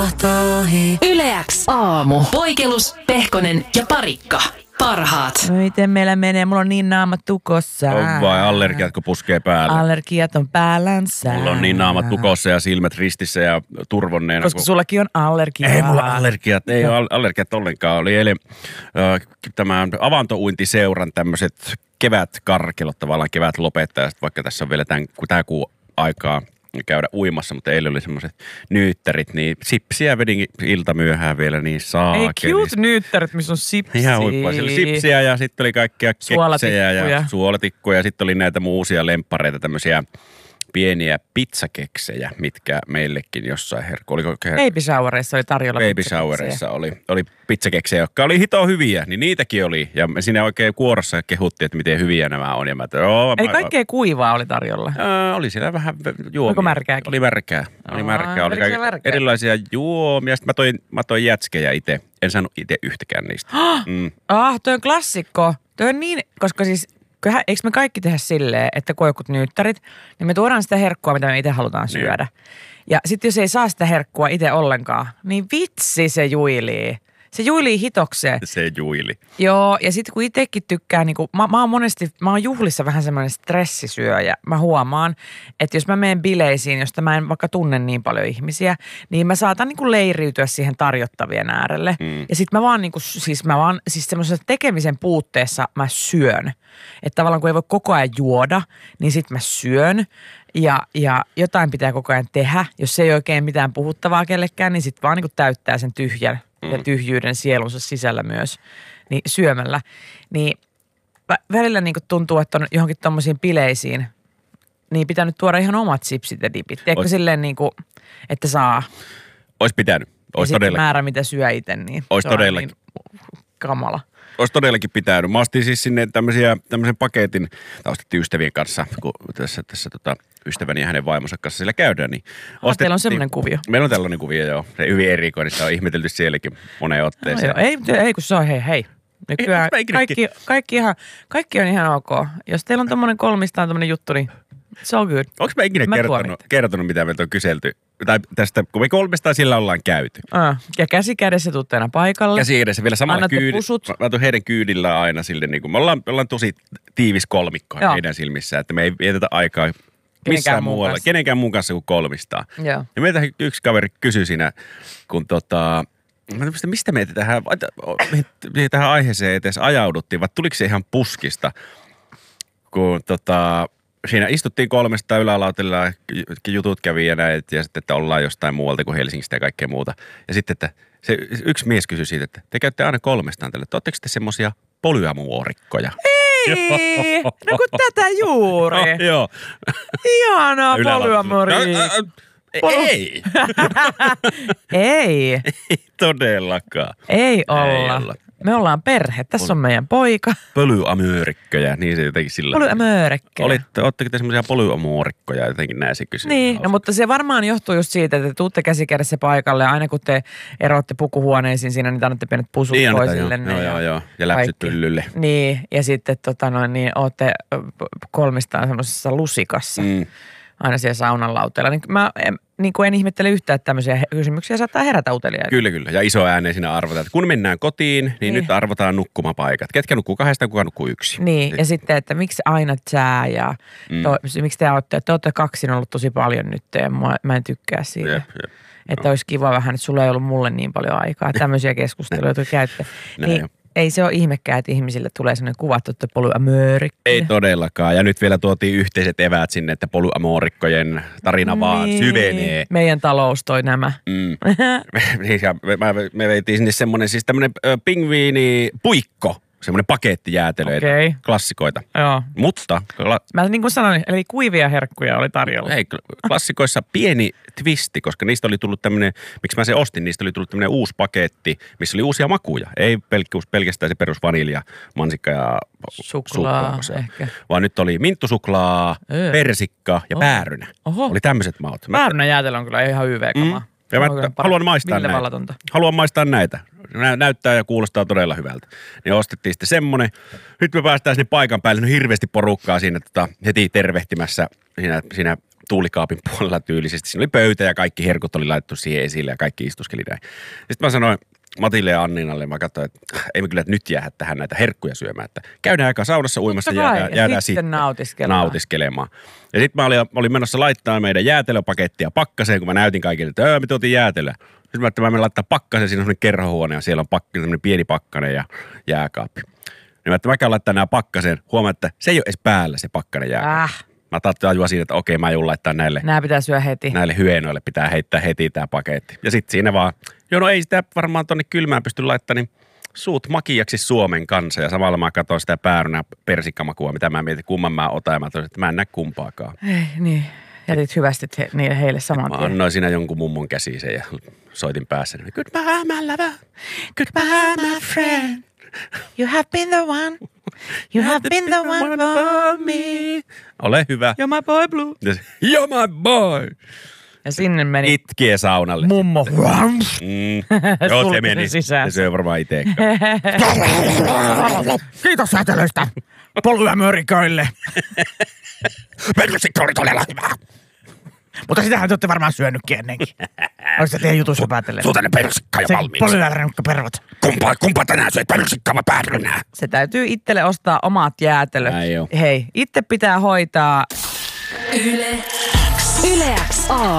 Yle X aamu. Poikelus, Pehkonen ja Parikka. Parhaat. Miten meillä menee? Mulla on niin naamat tukossa. On vai allergiat, kun puskee päälle? Allergiat on päällänsä. Mulla on niin naamat tukossa ja silmät ristissä ja turvonneena. Koska sullakin on allergiaa. Ei mulla allergiat, ei ole allergiat ollenkaan. Oli eilen tämä avantouintiseuran tämmöiset kevätkarkelot, tavallaan kevät lopettajat, vaikka tässä on vielä tämä kuu aikaa käydä uimassa, mutta eilen oli semmoiset nyyttärit, niin sipsiä vedin iltamyöhään vielä, niin saakeli. Ei cute nyyttärit, missä on sipsiä. Ihan huippua. Siellä oli sipsiä ja sitten oli kaikkia keksejä ja suolatikkuja ja sitten oli näitä uusia lemppareita, tämmöisiä pieniä pizzakeksejä, mitkä meillekin jossain Baby showereissa oli tarjolla Baby showereissa oli pizzakeksejä, jotka oli hito hyviä, niin niitäkin oli. Ja siinä oikein kuorossa kehuttiin, että miten hyviä nämä on. Ja ei kaikkea kuivaa oli tarjolla. Oli siellä vähän juomia. Oliko märkääkin? Oli märkää. Oli erilaisia juomia. Sitten mä toin jätskejä itse. En saanut itse yhtäkään niistä. Toi on klassikko. Toi on niin, koska siis eikö me kaikki tehdä silleen, että kun jotkut nyyttärit, niin me tuodaan sitä herkkua, mitä me itse halutaan syödä. Ja sitten jos ei saa sitä herkkua itse ollenkaan, niin vitsi se juilii. Se juilii hitokseen. Se juili. Joo, ja sitten kun itsekin tykkää, niin mä oon juhlissa vähän semmoinen stressisyöjä. Mä huomaan, että jos mä menen bileisiin, josta mä en vaikka tunne niin paljon ihmisiä, niin mä saatan niin kuin leiriytyä siihen tarjottavien äärelle. Ja sitten mä vaan siis semmoisessa tekemisen puutteessa mä syön. Että tavallaan kun ei voi koko ajan juoda, niin sitten mä syön. Ja jotain pitää koko ajan tehdä. Jos ei oikein mitään puhuttavaa kellekään, niin sitten vaan niin kuin täyttää sen tyhjän ja tyhjyyden sielunsa sisällä myös niin syömällä. Niin välillä niin kuin tuntuu, että on johonkin tommosiin bileisiin, niin pitää nyt tuoda ihan omat sipsit ja dipit. Tiedätkö silleen niin kuin, että saa. Ois pitänyt. Ja sitten määrä, mitä syö itse, niin ois todellakin. Niin kamala. Olisi todellakin pitänyt. Mä ostin siis sinne tämmöisen paketin, tai ostettiin ystävien kanssa, kun tässä ystäväni ja hänen vaimonsa kanssa siellä käydään. Niin teillä on semmoinen kuvio. Meillä on tällainen kuvio, joo. Se hyvin erikoinen, sitä on ihmetelty sielläkin moneen otteeseen. No, ei kun se on hei. Nykyään kaikki on ihan ok. Jos teillä on tommonen kolmistaan tommonen juttu, niin it's all good. Onko mä ikinä kertonut, mitä meiltä on kyselty? Tai tästä, kun me kolmistaan sillä ollaan käyty. Ja käsi kädessä tuutte aina paikalle. Käsi kädessä vielä samalla kyydillä. Mä tuun heidän kyydillä aina silleen, niin kuin me ollaan tosi tiivis kolmikko heidän silmissään, että me ei vietetä aikaa missään muualla. Kenenkään muun kanssa kuin kolmistaan. Joo. Ja meiltä yksi kaveri kysyi siinä, kun mistä me tähän aiheeseen edes ajauduttiin, vai tuliko se ihan puskista, kun siinä istuttiin kolmesta ylälautilla, jutut kävi ja näet, ja sitten, että ollaan jostain muualta kuin Helsingistä ja kaikkea muuta. Ja sitten, että se yksi mies kysyi siitä, että te käytte aina kolmestaan tälle, että ootteko te semmosia polyamuorikkoja? Ei, no kun tätä juuri. No, joo. Ihanaa polyamori. Ei. Ei. Ei todellakaan. Ei olla. Me ollaan perhe. Tässä on meidän poika. Polyamöörikköjä, niin se jotenkin sillä. Polyamöörikköjä. Ootteko te semmoisia polyamoorikkoja, jotenkin näin se kysyy. Niin, no, mutta se varmaan johtuu just siitä, että te tuutte käsikädessä paikalle ja aina kun te eroatte pukuhuoneisiin siinä, niin annatte pienet pusut niin, toisille. Joo. Ja läpsyt pyllylle. Niin, ja sitten niin ootte kolmistaan semmoisessa lusikassa. Aina siellä saunan lauteella. Niin mä en ihmettele yhtään, että tämmöisiä kysymyksiä saattaa herätä uteliaita. Kyllä. Ja iso ääneen siinä arvotaan, että kun mennään kotiin, niin nyt arvotaan nukkumapaikat. Ketkä nukkuu kahdesta, kuka nukkuu yksi. Niin, ja sitten, että miksi aina sää ja miksi te olette kaksin ollut tosi paljon nyt ja mä en tykkää siitä. Jep. Että olisi kiva vähän, että sulla ei ollut mulle niin paljon aikaa. Tämmöisiä keskusteluja, joita käytte. Niin, ei se ole ihmekään, että ihmisille tulee sellainen kuva, että polyamoorikkoja. Ei todellakaan. Ja nyt vielä tuotiin yhteiset eväät sinne, että polyamoorikkojen tarina vaan syvenee. Meidän talous toi nämä. Me veitiin sinne semmoinen siis tämmöinen pingviinipuikko. Semmoinen paketti jäätelöitä, klassikoita. Joo. Mutta mä niin kuin sanoin, eli kuivia herkkuja oli tarjolla. Ei, klassikoissa pieni twisti, koska niistä oli tullut tämmöinen, miksi mä sen ostin, niistä oli tullut tämmöinen uusi paketti, missä oli uusia makuja. Ei pelkästään se perus vanilja, mansikka ja suklaa ehkä. Vaan nyt oli minttusuklaa, persikka ja päärynä. Oli tämmöiset maut. Päärynä jäätelö on kyllä ihan YV-kamaa. Ja mä haluan maistaa näitä. Näyttää ja kuulostaa todella hyvältä. Niin ostettiin sitten semmonen. Nyt me päästään sinne paikan päälle. No hirveästi porukkaa siinä heti tervehtimässä siinä tuulikaapin puolella tyylisesti. Siinä oli pöytä ja kaikki herkut oli laitettu siihen esille ja kaikki istuskeli näin. Sitten mä sanoin Matille ja Anninalle, mä katsoin, että ei me kyllä nyt jäädä tähän näitä herkkuja syömään. Että käydään aika saunassa uimassa ja jäädään sitten nautiskelemaan. Ja sitten mä olin menossa laittaa meidän jäätelöpakettia pakkaseen, kun mä näytin kaikille, että me tuotiin jäätelöä. Sitten mä menen laittaa pakkaseen, siinä on semmoinen kerhohuone ja siellä on semmoinen pieni pakkanen ja jääkaappi. Niin mä käyn laittaa nämä pakkaseen, huomaan, että se ei ole edes päällä se pakkanen jääkaappi. Mä tajua siitä, että okei, mä joudun laittaa Nämä pitää syödä heti. Näille hyenoille pitää heittää heti tämä paketti. Ja sitten siinä vaan, no ei sitä varmaan tonne kylmään pysty laittamaan, niin suut makiaksi Suomen kanssa. Ja samalla mä katson sitä päärynä persikkamakua, mitä mä mietin, kumman mä otan. Ja mä toisin, että mä en näe kumpaakaan. Ei, niin. Jätit hyvästi heille saman tien. Mä annoin siinä jonkun mummon käsiin ja soitin päässä. Goodbye, my lover. Goodbye, my friend. You have been the one. You have been the one for me. Ole hyvä. You're my boy blue. You're my boy. Ja sinne meni itkiä saunalle. Mummo. Joo, se meni. Sisään. Se syö varmaan itsekin. Kiitos säätelöistä. Polyamörikoille. Persikka oli todella hyvä. Mutta sitähän te olette varmaan syönytkin ennenkin. Onko se teidän jutussa päätellen? Suuta ne persikkaa ja valmiiksi. Polyamörikkopervot. Kumpa tänään syöt persikkaa vai päärynää? Se täytyy itselle ostaa omat jäätelöt. Näin jo. Hei, itse pitää hoitaa. Yle X. Yle X.